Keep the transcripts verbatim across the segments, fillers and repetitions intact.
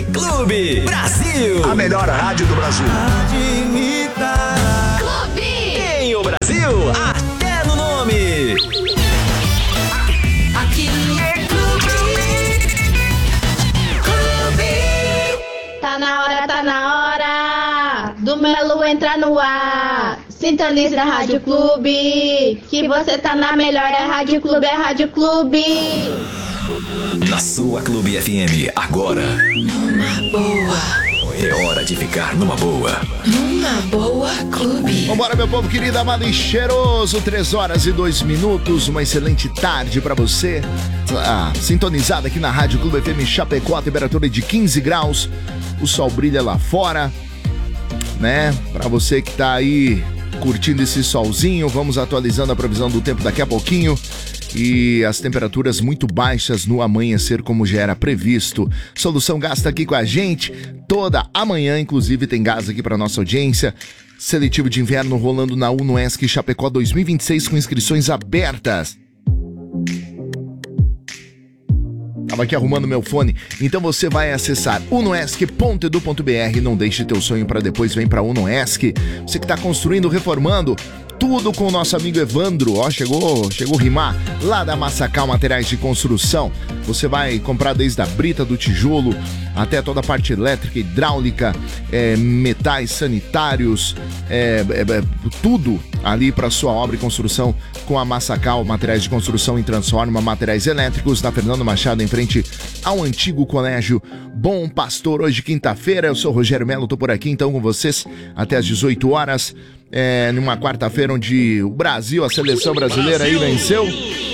Clube Brasil. A melhor rádio do Brasil. Clube. Tem o Brasil até no nome. Aqui é Clube. Clube. Tá na hora, tá na hora do Melo entrar no ar. Sintonize na Rádio Clube, que você tá na melhor. É Rádio Clube, é Rádio Clube. Na sua Clube F M, agora. Numa boa. É hora de ficar numa boa. Numa boa Clube. Vambora, meu povo querido, amado e cheiroso. Três horas e dois minutos. Uma excelente tarde pra você. Ah, sintonizado aqui na Rádio Clube F M Chapecó. A temperatura de quinze graus. O sol brilha lá fora, né? Pra você que tá aí curtindo esse solzinho, vamos atualizando a previsão do tempo daqui a pouquinho. E as temperaturas muito baixas no amanhecer, como já era previsto. Solução Gás está aqui com a gente toda a manhã, inclusive tem gás aqui para nossa audiência. Seletivo de inverno rolando na UnoESC Chapecó dois mil e vinte e seis com inscrições abertas. Tava aqui arrumando meu fone. Então você vai acessar unoesc ponto edu ponto br. Não deixe teu sonho para depois, vem para UnoESC. Você que está construindo, reformando, tudo com o nosso amigo Evandro. Ó, chegou, chegou rimar lá da Massacal Materiais de Construção. Você vai comprar desde a brita do tijolo até toda a parte elétrica, hidráulica, é, metais sanitários, é, é, é, tudo ali para sua obra e construção com a Massacal Materiais de Construção em Transforma Materiais Elétricos, na Fernando Machado, em frente ao antigo Colégio Bom Pastor. Hoje, quinta-feira, eu sou o Rogério Melo, tô por aqui então com vocês até às dezoito horas, é, numa quarta-feira onde o Brasil, a seleção brasileira aí venceu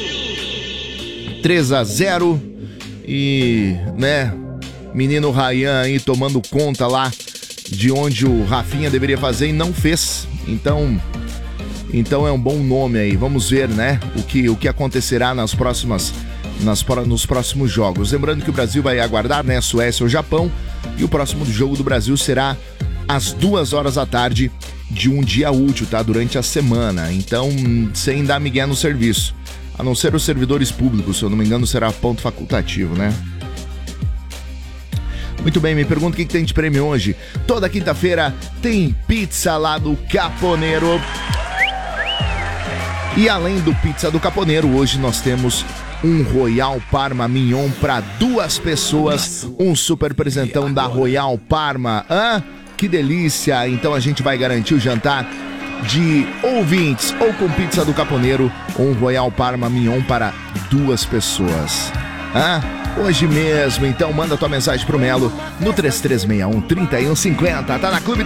três a zero e, né, menino Ryan aí tomando conta lá de onde o Rafinha deveria fazer e não fez. Então, então é um bom nome aí. Vamos ver, né, o que, o que acontecerá nas próximas, nas, nos próximos jogos. Lembrando que o Brasil vai aguardar, né, Suécia ou Japão, e o próximo jogo do Brasil será às duas horas da tarde de um dia útil, tá? Durante a semana. Então, sem dar migué no serviço. A não ser os servidores públicos, se eu não me engano, será ponto facultativo, né? Muito bem, me pergunta o que, que tem de prêmio hoje. Toda quinta-feira tem pizza lá do Caponeiro. E além do pizza do Caponeiro, hoje nós temos um Royal Parma Mignon para duas pessoas. Um super presentão da Royal Parma. Hã? Que delícia! Então a gente vai garantir o jantar de ouvintes ou com pizza do Caponeiro ou um Royal Parma Mignon para duas pessoas. Hã? Hoje mesmo, então manda tua mensagem pro Melo no três três seis um, três um cinco zero. Tá na Clube